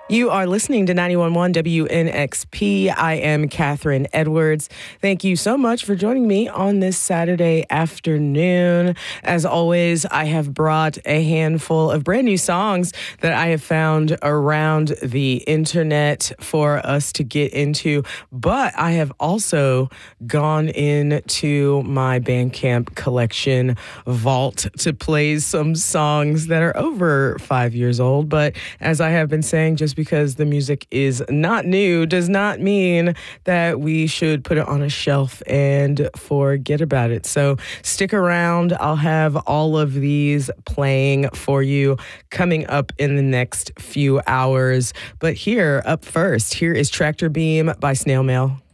You are listening to 91.1 WNXP. I am Catherine Edwards. Thank you so much for joining me on this Saturday afternoon. As always, I have brought a handful of brand new songs that I have found around the internet for us to get into, but I have also gone into my Bandcamp collection vault to play some songs that are over 5 years old. But as I have been saying, just because the music is not new does not mean that we should put it on a shelf and forget about it. So stick around. I'll have all of these playing for you coming up in the next few hours. But here, up first, here is Tractor Beam by Snail Mail.